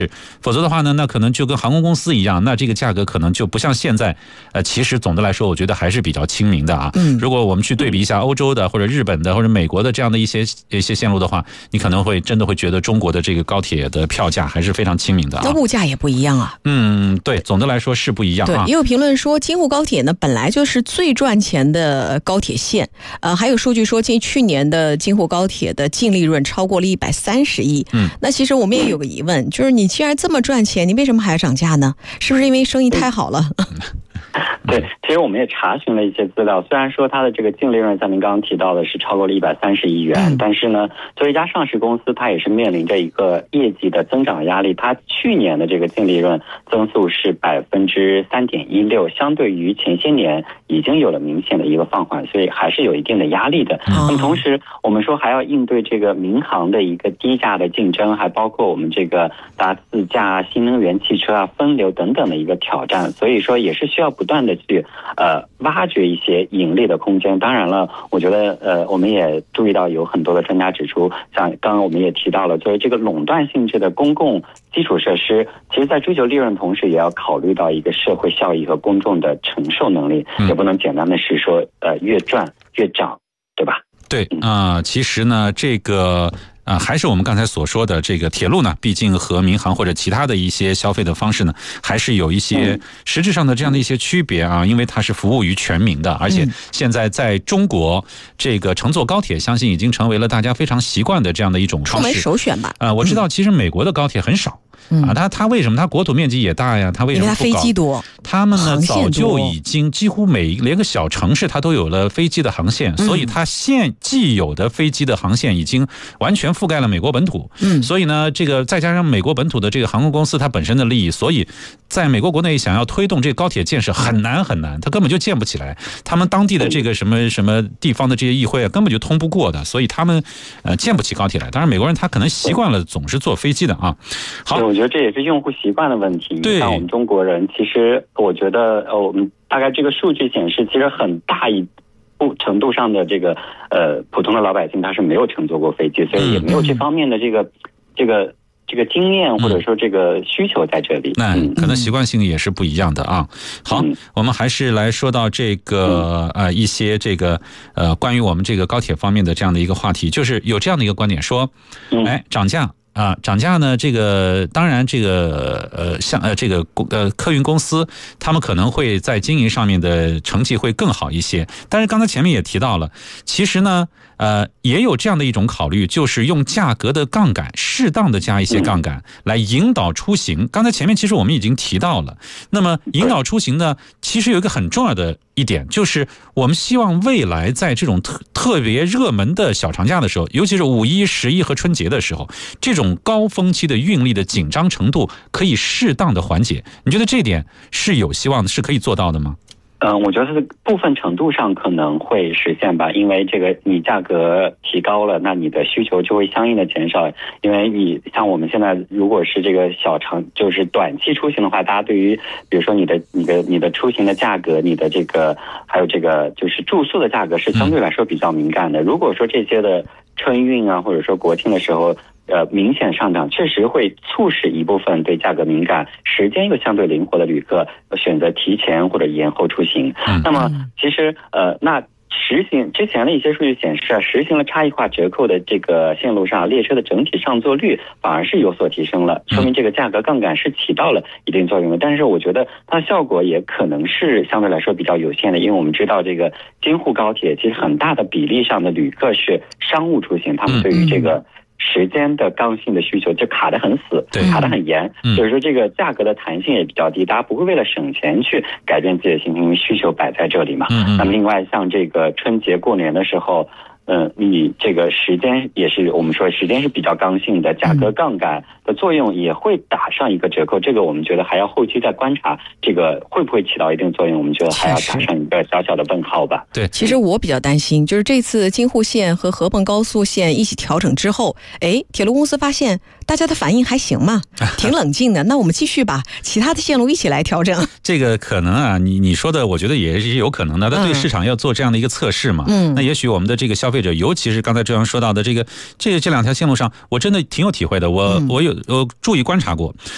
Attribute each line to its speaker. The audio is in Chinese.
Speaker 1: 否则的话呢，那可能就跟航空公司一样，那这个价格可能就不像现在，其实总的来说，我觉得还是比较亲民的啊。如果我们去对比一下欧洲的或者日本的或者美国的这样的一些线路的话，你可能会真的会觉得中国的这个高铁的票价还是非常亲民的啊。
Speaker 2: 那物价也不一样啊。
Speaker 1: 对，总的来说是不一样啊。
Speaker 2: 对，也有评论说，京沪高铁呢本来就是最赚钱的高铁线，还有数据说，去年的京沪高铁的净利润超过了130亿。那其实我们也有个疑问，就是你既然这么赚钱，你为什么还要涨价呢？是不是因为生意太好了？
Speaker 3: 对，其实我们也查询了一些资料，虽然说它的这个净利润像您刚刚提到的是超过了130亿元，但是呢，作为一家上市公司，它也是面临着一个业绩的增长压力。它去年的这个净利润增速是3.16%，相对于前些年已经有了明显的一个放缓，所以还是有一定的压力的。那么同时，我们说还要应对这个民航的一个低价的竞争，还包括我们这个搭自驾、新能源汽车分流等等的一个挑战，所以说也是需要不断的去挖掘一些盈利的空间。当然了，我觉得我们也注意到有很多的专家指出，像刚刚我们也提到了，作为这个垄断性质的公共基础设施，其实在追求利润的同时，也要考虑到一个社会效益和公众的承受能力，也不能简单的是说越赚越涨，对吧？
Speaker 1: 对其实呢这个还是我们刚才所说的这个铁路呢，毕竟和民航或者其他的一些消费的方式呢，还是有一些实质上的这样的一些区别啊，因为它是服务于全民的，而且现在在中国这个乘坐高铁，相信已经成为了大家非常习惯的这样的一种方式，
Speaker 2: 出门首选吧。
Speaker 1: 我知道其实美国的高铁很少。它为什么它国土面积也大呀？它为什么不搞？
Speaker 2: 因为它飞机多，
Speaker 1: 他们呢早就已经几乎连个小城市它都有了飞机的航线，所以它既有的飞机的航线已经完全覆盖了美国本土。所以呢，这个再加上美国本土的这个航空公司它本身的利益，所以在美国国内想要推动这个高铁建设很难很难，它根本就建不起来。他们当地的这个什么地方的这些议会根本就通不过的，所以他们建不起高铁来。当然美国人他可能习惯了总是坐飞机的啊。好，
Speaker 3: 我觉得这也是用户习惯的问题。
Speaker 1: 对，
Speaker 3: 像我们中国人，其实我觉得我们大概这个数据显示，其实很大一程度上的这个普通的老百姓他是没有乘坐过飞机，所以也没有这方面的这个经验或者说这个需求在这里。
Speaker 1: 那可能习惯性也是不一样的啊。好，我们还是来说到这个一些这个关于我们这个高铁方面的这样的一个话题，就是有这样的一个观点说，涨价。涨价呢？这个当然，这个这个客运公司，他们可能会在经营上面的成绩会更好一些。但是刚才前面也提到了，其实呢，也有这样的一种考虑，就是用价格的杠杆，适当的加一些杠杆，来引导出行。刚才前面其实我们已经提到了，那么引导出行呢，其实有一个很重要的一点，就是我们希望未来在这种特别热门的小长假的时候，尤其是5一、11和春节的时候，这种高峰期的运力的紧张程度可以适当的缓解。你觉得这点是有希望的，是可以做到的吗？
Speaker 3: 我觉得部分程度上可能会实现吧，因为这个你价格提高了，那你的需求就会相应的减少。因为你像我们现在如果是这个就是短期出行的话，大家对于比如说你的出行的价格，你的这个还有这个就是住宿的价格是相对来说比较敏感的。如果说这些的春运啊，或者说国庆的时候明显上涨，确实会促使一部分对价格敏感、时间又相对灵活的旅客选择提前或者延后出行。那么其实那实行之前的一些数据显示实行了差异化折扣的这个线路上，列车的整体上座率反而是有所提升了，说明这个价格杠杆是起到了一定作用的。但是我觉得它的效果也可能是相对来说比较有限的，因为我们知道这个京沪高铁其实很大的比例上的旅客是商务出行，他们对于这个时间的刚性的需求就卡得很死，卡得很严，所以说这个价格的弹性也比较低，大家不会为了省钱去改变自己的行程，因为需求摆在这里嘛。那么另外像这个春节过年的时候，你这个时间也是我们说时间是比较刚性的，价格杠杆的作用也会打上一个折扣，这个我们觉得还要后期再观察这个会不会起到一定作用，我们觉得还要打上一个小小的问号吧。
Speaker 1: 对，
Speaker 2: 其实我比较担心就是这次京沪线和合蹦高速线一起调整之后，铁路公司发现大家的反应还行嘛，挺冷静的，那我们继续把其他的线路一起来调整。这
Speaker 1: 个可能啊，你说的我觉得也是有可能的，他对市场要做这样的一个测试嘛。那也许我们的这个消费者，尤其是刚才这样说到的这两条线路上，我真的挺有体会的，我有注意观察过。